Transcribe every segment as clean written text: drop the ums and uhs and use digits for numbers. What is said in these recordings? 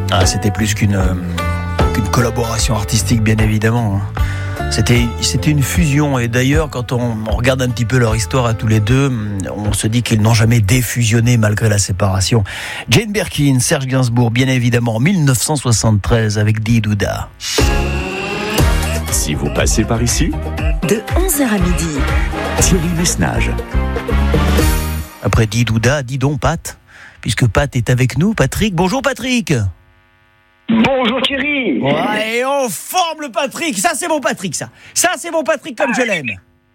Ah, c'était plus qu'une collaboration artistique, bien évidemment. C'était une fusion. Et d'ailleurs, quand on regarde un petit peu leur histoire à tous les deux, on se dit qu'ils n'ont jamais défusionné malgré la séparation. Jane Birkin, Serge Gainsbourg, bien évidemment, en 1973 avec Di Douda. Si vous passez par ici, de 11h à midi, Thierry Messnage. Après Di Douda, dis donc Pat, puisque Pat est avec nous. Patrick, bonjour Patrick. Bonjour Thierry. Ouais, et on forme le Patrick. Ça c'est mon Patrick, ça. Ça c'est mon Patrick comme je l'aime.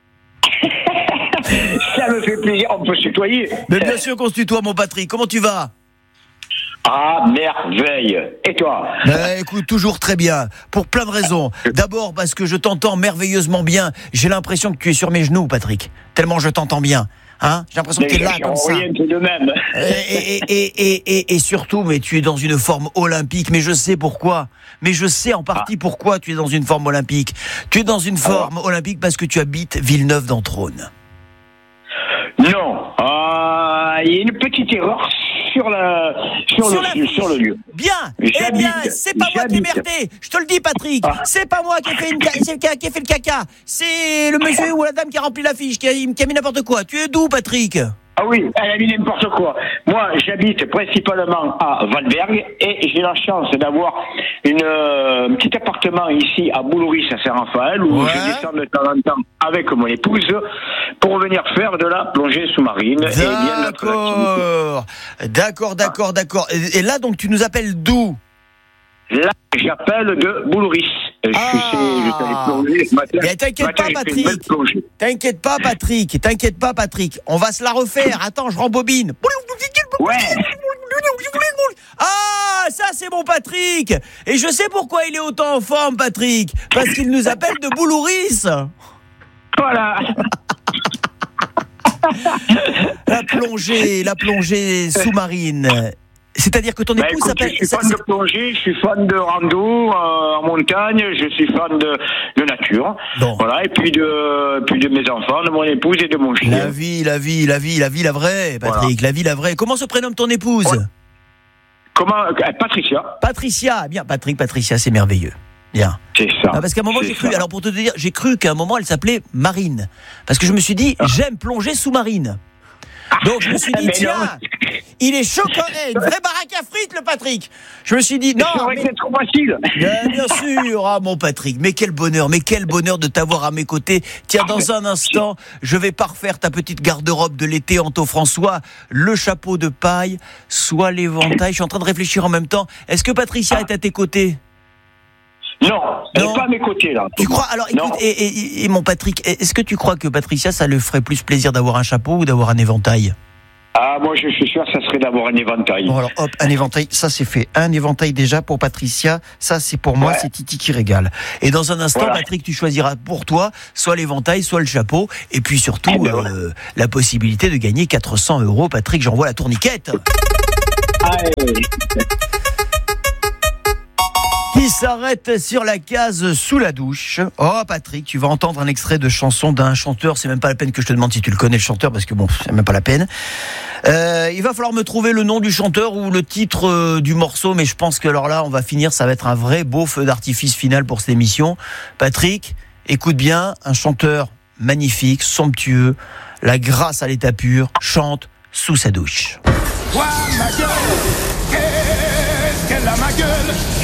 Ça me fait plaisir, on peut se tutoyer. Mais bien sûr qu'on se tutoie, mon Patrick. Comment tu vas ? Ah, merveille. Et toi ? Écoute, toujours très bien, pour plein de raisons. D'abord parce que je t'entends merveilleusement bien. J'ai l'impression que tu es sur mes genoux, Patrick. Tellement je t'entends bien. Hein, j'ai l'impression que tu es là comme ça. De même. Et surtout, mais tu es dans une forme olympique. Mais je sais pourquoi. Mais je sais en partie pourquoi tu es dans une forme olympique. Tu es dans une forme olympique parce que tu habites Villeneuve-d'Entraunes. Non. Il y a une petite erreur sur le lieu. Bien. Eh bien, c'est pas moi qui ai merdé. Je te le dis, Patrick. C'est pas moi qui ai fait le caca. C'est le monsieur ou la dame qui a rempli la fiche, qui a mis n'importe quoi. Tu es d'où, Patrick ? Ah oui, elle a mis n'importe quoi. Moi, j'habite principalement à Valberg et j'ai la chance d'avoir un petit appartement ici à Boulouris, à Saint-Raphaël, où je descends de temps en temps avec mon épouse pour venir faire de la plongée sous-marine. D'accord. Et là, donc, tu nous appelles d'où ? Là, j'appelle de Boulouris. Je suis allé plonger ce matin. Mais t'inquiète pas, Patrick. On va se la refaire. Attends, je rembobine. Ouais. Ah, ça c'est mon Patrick. Et je sais pourquoi il est autant en forme, Patrick. Parce qu'il nous appelle de Boulouris. Voilà. La plongée sous-marine. C'est-à-dire que ton épouse s'appelle... Je suis fan de plongée, je suis fan de rando en montagne, je suis fan de nature. Bon. Voilà, et puis de mes enfants, de mon épouse et de mon chien. La vie, la vraie, Patrick, voilà. La vie, la vraie. Comment se prénomme ton épouse ? Comment Patricia. Patricia, bien, Patricia, c'est merveilleux. Bien. C'est ça. Parce qu'à un moment, alors pour te dire, j'ai cru qu'à un moment, elle s'appelait Marine. Parce que je me suis dit, j'aime plonger sous-marine. Donc je me suis dit, tiens, il est choquant, une vraie baraque à frites, le Patrick. Je me suis dit, non, mais c'est trop facile. Bien sûr, ah mon Patrick, mais quel bonheur de t'avoir à mes côtés. Tiens, dans un instant, je vais parfaire ta petite garde-robe de l'été Anto-François, le chapeau de paille, soit l'éventail. Je suis en train de réfléchir en même temps. Est-ce que Patricia est à tes côtés ? Non, elle n'est pas à mes côtés là. Tu crois ? Alors écoute, et mon Patrick, est-ce que tu crois que Patricia, ça lui ferait plus plaisir d'avoir un chapeau ou d'avoir un éventail ? Ah, moi je suis sûr que ça serait d'avoir un éventail. Bon alors hop, un éventail, ça c'est fait. Un éventail déjà pour Patricia, ça c'est pour moi, c'est Titi qui régale. Et dans un instant, voilà. Patrick, tu choisiras pour toi soit l'éventail, soit le chapeau, et puis surtout la possibilité de gagner 400 €. Patrick, j'envoie la tourniquette. Allez. Qui s'arrête sur la case sous la douche. Oh Patrick, tu vas entendre un extrait de chanson d'un chanteur. C'est même pas la peine que je te demande si tu le connais le chanteur, parce que bon, c'est même pas la peine. Il va falloir me trouver le nom du chanteur ou le titre du morceau, mais je pense que alors là, on va finir. Ça va être un vrai beau feu d'artifice final pour cette émission. Patrick, écoute bien, un chanteur magnifique, somptueux, la grâce à l'état pur, chante sous sa douche. Ouais, ma gueule.